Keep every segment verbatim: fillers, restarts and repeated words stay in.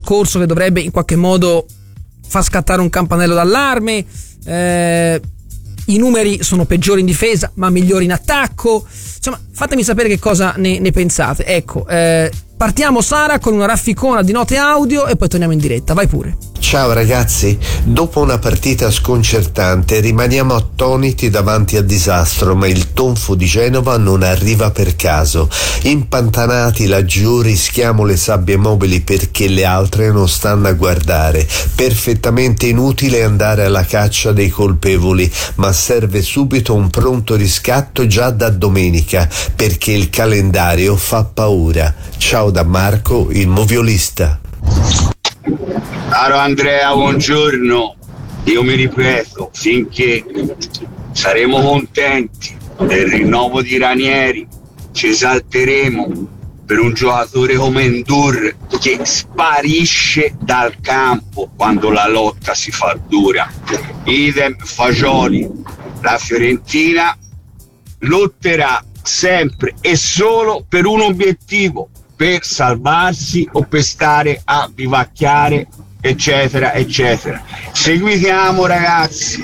discorso che dovrebbe in qualche modo far scattare un campanello d'allarme. Eh, i numeri sono peggiori in difesa ma migliori in attacco. Insomma, fatemi sapere che cosa ne, ne pensate. Ecco, eh, partiamo Sara con una rafficona di note audio e poi torniamo in diretta. Vai pure. Ciao ragazzi, dopo una partita sconcertante rimaniamo attoniti davanti al disastro, ma il tonfo di Genova non arriva per caso. Impantanati laggiù rischiamo le sabbie mobili perché le altre non stanno a guardare. Perfettamente inutile andare alla caccia dei colpevoli, ma serve subito un pronto riscatto già da domenica, perché il calendario fa paura. Ciao da Marco, il moviolista. Caro Andrea, buongiorno. Io mi ripeto, finché saremo contenti del rinnovo di Ranieri, ci esalteremo per un giocatore come Ndour che sparisce dal campo quando la lotta si fa dura. Idem Fagioli. La Fiorentina lotterà sempre e solo per un obiettivo, per salvarsi o per stare a vivacchiare, eccetera eccetera. Seguitiamo ragazzi.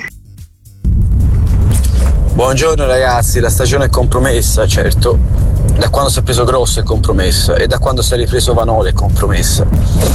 Buongiorno ragazzi, la stagione è compromessa, certo, da quando si è preso Grosso è compromessa e da quando si è ripreso Vanoli è compromessa.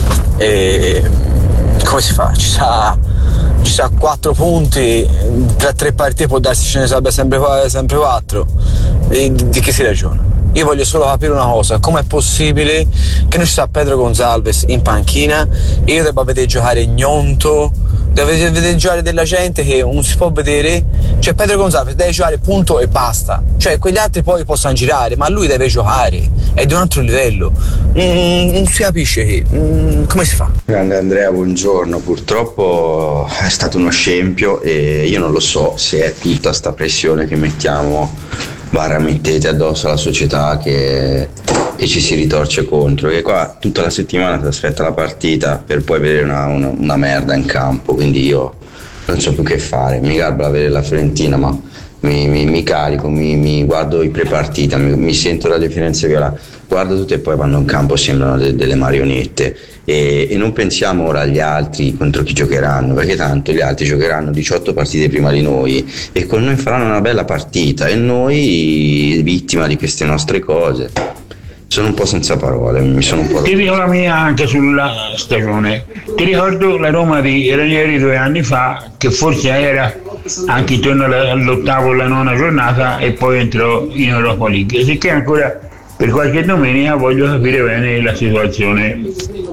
E come si fa? Ci sa, ci sa quattro punti, tra tre partite può darsi ce ne sarebbe sempre, sempre quattro. E di, di che si ragiona? Io voglio solo capire una cosa: com'è possibile che non ci sia Pedro Gonzalez in panchina e io debba vedere giocare Gnonto, devo vedere giocare della gente che non si può vedere? Cioè Pedro Gonzalez deve giocare punto e basta, cioè quegli altri poi possono girare, ma lui deve giocare, è di un altro livello. Mm, non si capisce che mm, come si fa? Grande Andrea, buongiorno. Purtroppo è stato uno scempio e io non lo so se è tutta sta pressione che mettiamo barra mettete addosso alla società che, che ci si ritorce contro, che qua tutta la settimana ti aspetta la partita per poi vedere una, una, una merda in campo, quindi io non so più che fare. Mi garba avere la Fiorentina, ma mi, mi, mi carico, mi, mi guardo i prepartita, mi, mi sento la differenza viola, guardo tutte e poi vanno in campo sembrano de, delle marionette e, e non pensiamo ora agli altri contro chi giocheranno, perché tanto gli altri giocheranno diciotto partite prima di noi e con noi faranno una bella partita e noi vittima di queste nostre cose. Sono un po' senza parole, mi sono un po'... Ti dico la mia anche sulla stagione. Ti ricordo la Roma di Ranieri due anni fa, che forse era anche intorno all'ottavo o alla nona giornata e poi entrò in Europa League. Sicché ancora per qualche domenica voglio capire bene la situazione.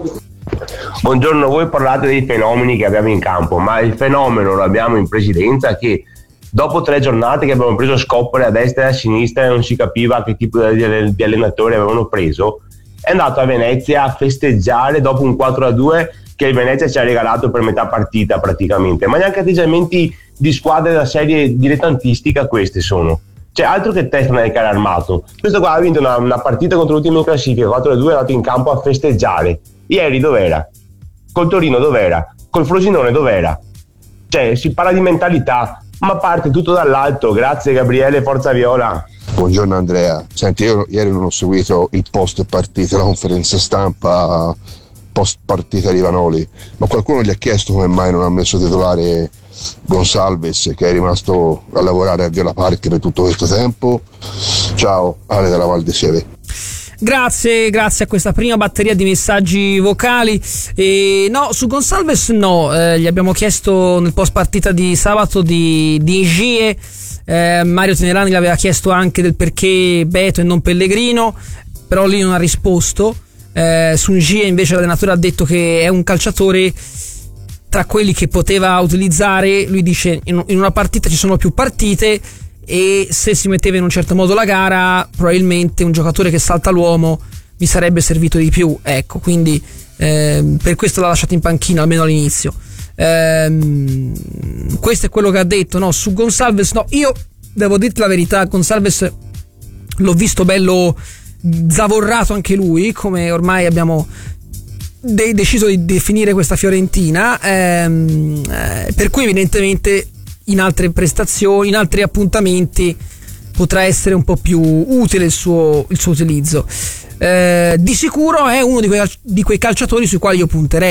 Buongiorno, voi parlate dei fenomeni che abbiamo in campo, ma il fenomeno lo abbiamo in presidenza che dopo tre giornate che abbiamo preso scoppole a destra e a sinistra e non si capiva che tipo di allenatori avevano preso, è andato a Venezia a festeggiare dopo un quattro a due che il Venezia ci ha regalato per metà partita praticamente, ma neanche atteggiamenti di squadre da serie dilettantistica queste sono. Cioè altro che testa nel carro armato. Questo qua ha vinto una, una partita contro l'ultimo in classifica quattro a due, è andato in campo a festeggiare. Ieri dov'era? Col Torino dov'era? Col Frosinone dov'era? Cioè si parla di mentalità, ma parte tutto dall'alto. Grazie Gabriele, forza Viola. Buongiorno Andrea, senti, io ieri non ho seguito il post partita, la conferenza stampa post partita di Vanoli, ma qualcuno gli ha chiesto come mai non ha messo titolare Gonsalves, che è rimasto a lavorare a Viola Park per tutto questo tempo. Ciao, Ale della Val di Sieve. Grazie, grazie a questa prima batteria di messaggi vocali. E no, su Gonsalves no, eh, gli abbiamo chiesto nel post partita di sabato di, di Ingie, eh, Mario Tenerani l'aveva chiesto anche del perché Beto e non Pellegrino, però lì non ha risposto. Eh, su Ingie invece l'allenatore ha detto che è un calciatore tra quelli che poteva utilizzare. Lui dice in, in una partita ci sono più partite e se si metteva in un certo modo la gara probabilmente un giocatore che salta l'uomo mi sarebbe servito di più, ecco, quindi eh, per questo l'ha lasciato in panchina almeno all'inizio. Eh, questo è quello che ha detto. No, su Gonsalves no, io devo dirti la verità, Gonsalves l'ho visto bello zavorrato anche lui, come ormai abbiamo de- deciso di definire questa Fiorentina, ehm, eh, per cui evidentemente in altre prestazioni, in altri appuntamenti potrà essere un po' più utile il suo, il suo utilizzo. Eh, di sicuro è uno di quei, di quei calciatori sui quali io punterei.